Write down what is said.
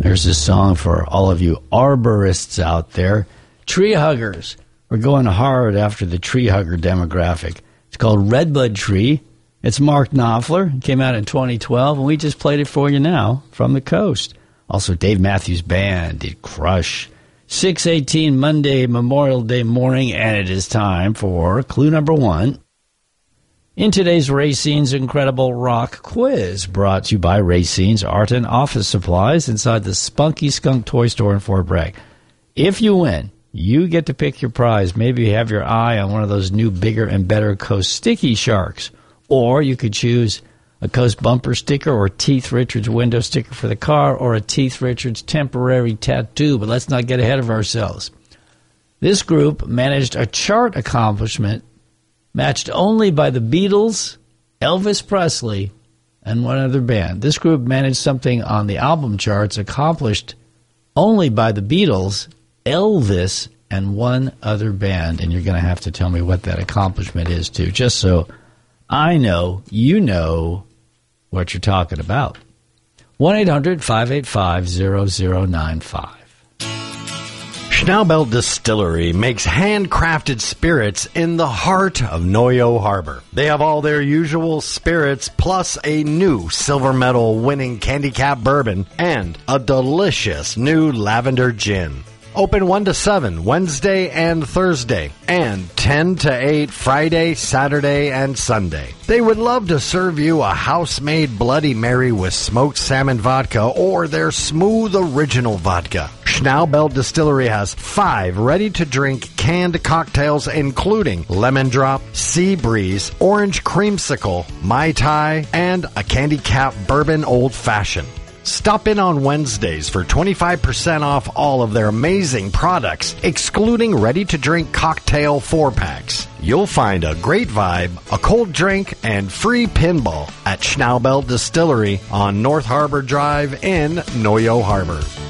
There's this song for all of you arborists out there. Tree huggers. We're going hard after the tree hugger demographic. It's called Redbud Tree. It's Mark Knopfler. It came out in 2012, and we just played it for you now from the coast. Also, Dave Matthews Band did Crush. 6:18 Monday, Memorial Day morning, and it is time for clue number 1. In today's Racine's Incredible Rock Quiz, brought to you by Racine's Art and Office Supplies inside the Spunky Skunk Toy Store in Fort Bragg. If you win, you get to pick your prize. Maybe you have your eye on one of those new bigger and better Coast Sticky Sharks. Or you could choose a Coast bumper sticker or Teeth Richards window sticker for the car or a Teeth Richards temporary tattoo. But let's not get ahead of ourselves. This group managed a chart accomplishment matched only by the Beatles, Elvis Presley, and one other band. This group managed something on the album charts accomplished only by the Beatles, Elvis, and one other band. And you're going to have to tell me what that accomplishment is, too, just so I know you know what you're talking about. 1-800-585-0095. Schnaubelt Distillery makes handcrafted spirits in the heart of Noyo Harbor. They have all their usual spirits, plus a new silver medal winning Candy Cap bourbon and a delicious new lavender gin. Open 1 to 7 Wednesday and Thursday, and 10 to 8 Friday, Saturday, and Sunday. They would love to serve you a house-made Bloody Mary with smoked salmon vodka or their smooth original vodka. Schnaubelt Distillery has 5 ready-to-drink canned cocktails, including Lemon Drop, Sea Breeze, Orange Creamsicle, Mai Tai, and a Candy Cap Bourbon Old Fashioned. Stop in on Wednesdays for 25% off all of their amazing products, excluding ready-to-drink cocktail 4-packs. You'll find a great vibe, a cold drink, and free pinball at Schnaubelt Distillery on North Harbor Drive in Noyo Harbor.